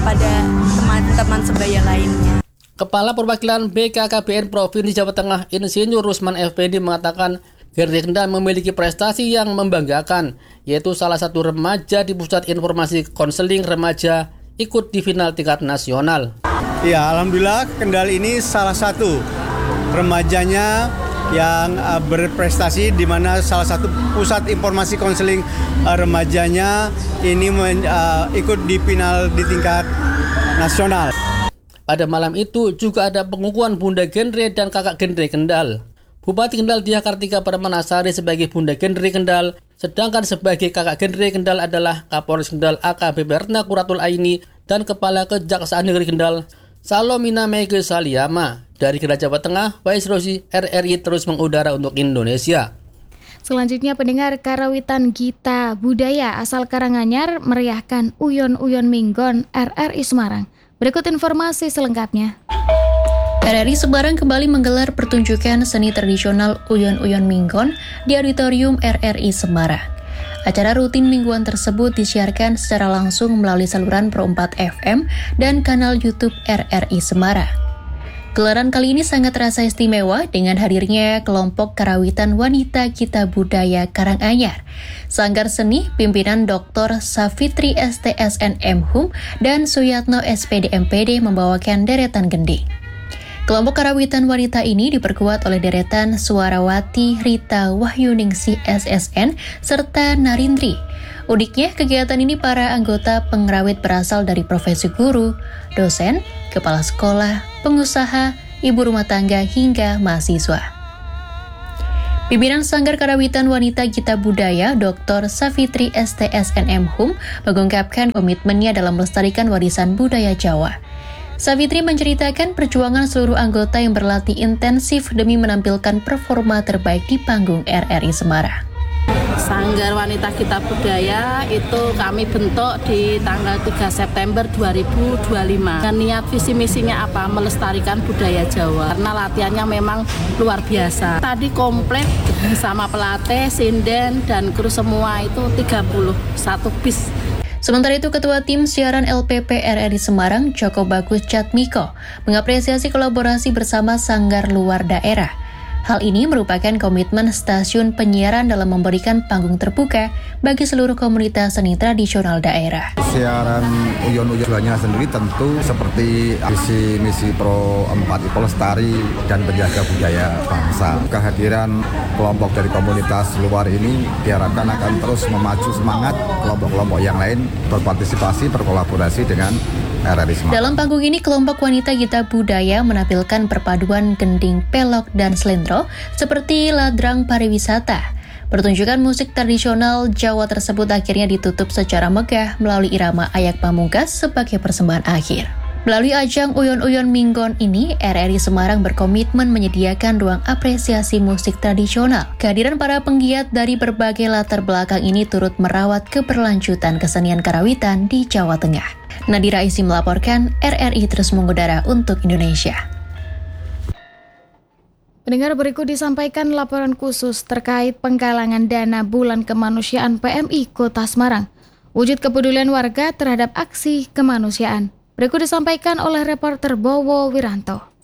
kepada teman-teman sebaya lainnya. Kepala Perwakilan BKKBN Provinsi Jawa Tengah Insinyur Rusman Effendi mengatakan Genre Kendal memiliki prestasi yang membanggakan, yaitu salah satu remaja di Pusat Informasi Konseling Remaja ikut di final tingkat nasional. Ya, alhamdulillah Kendal ini salah satu remajanya yang berprestasi, di mana salah satu pusat informasi konseling remajanya ini ikut di final di tingkat nasional. Pada malam itu juga ada pengukuhan Bunda Genre dan Kakak Genre Kendal. Bupati Kendal Diah Kartika Permanasari sebagai Bunda Genre Kendal, sedangkan sebagai Kakak Genre Kendal adalah Kapolres Kendal AKBP Retna Kuratul Aini dan Kepala Kejaksaan Negeri Kendal Salomina Mege Saliyama. Dari Kendal Jawa Tengah, Faiz Rosi, RRI terus mengudara untuk Indonesia. Selanjutnya pendengar, karawitan Gita Budaya asal Karanganyar meriahkan Uyon-Uyon Minggon RRI Semarang. Berikut informasi selengkapnya. RRI Semarang kembali menggelar pertunjukan seni tradisional Uyon-Uyon Minggon di Auditorium RRI Semarang. Acara rutin mingguan tersebut disiarkan secara langsung melalui saluran Pro 4 FM dan kanal YouTube RRI Semarang. Gelaran kali ini sangat terasa istimewa dengan hadirnya kelompok karawitan wanita Gita Budaya Karanganyar, Sanggar Seni pimpinan Dr. Savitri STSN MHum dan Suyatno SPD MPD membawakan deretan gending. Kelompok karawitan wanita ini diperkuat oleh deretan Suarawati Rita Wahyuningsih SSN serta Narindri. Uniknya, kegiatan ini para anggota pengrawit berasal dari profesi guru, dosen, kepala sekolah, pengusaha, ibu rumah tangga, hingga mahasiswa. Pimpinan Sanggar Karawitan Wanita Gita Budaya, Dr. Savitri STSN MHum, mengungkapkan komitmennya dalam melestarikan warisan budaya Jawa. Savitri menceritakan perjuangan seluruh anggota yang berlatih intensif demi menampilkan performa terbaik di panggung RRI Semarang. Sanggar Wanita Gita Budaya itu kami bentuk di tanggal 3 September 2025. Dan niat visi misinya apa? Melestarikan budaya Jawa. Karena latihannya memang luar biasa. Tadi komplit sama pelatih, sinden, dan kru semua itu 31 bis. Sementara itu, Ketua Tim Siaran LPP RRI Semarang, Joko Bagus Jatmiko, mengapresiasi kolaborasi bersama Sanggar Luar Daerah. Hal ini merupakan komitmen stasiun penyiaran dalam memberikan panggung terbuka bagi seluruh komunitas seni tradisional daerah. Siaran Uyon-Uyonnya sendiri tentu seperti visi misi Pro 4 pelestari dan penjaga budaya bangsa. Kehadiran kelompok dari komunitas luar ini diharapkan akan terus memacu semangat kelompok-kelompok yang lain berpartisipasi, berkolaborasi dengan RRI Semarang. Dalam panggung ini, kelompok wanita Gita Budaya menampilkan perpaduan gending pelok dan slendro seperti ladrang pariwisata. Pertunjukan musik tradisional Jawa tersebut akhirnya ditutup secara megah melalui irama Ayak Pamungkas sebagai persembahan akhir. Melalui ajang Uyon-Uyon Minggon ini, RRI Semarang berkomitmen menyediakan ruang apresiasi musik tradisional. Kehadiran para penggiat dari berbagai latar belakang ini turut merawat keberlanjutan kesenian karawitan di Jawa Tengah. Nadira Isi melaporkan, RRI terus mengudara untuk Indonesia. Pendengar, berikut disampaikan laporan khusus terkait penggalangan dana bulan kemanusiaan PMI Kota Semarang. Wujud kepedulian warga terhadap aksi kemanusiaan. Berikut disampaikan oleh reporter Bowo Wiranto.